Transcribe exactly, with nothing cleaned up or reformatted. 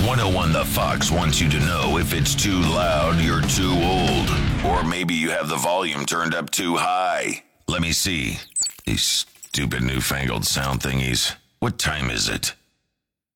one oh one The Fox wants you to know if it's too loud, you're too old. Or maybe you have the volume turned up too high. Let me see. These stupid newfangled sound thingies. What time is it?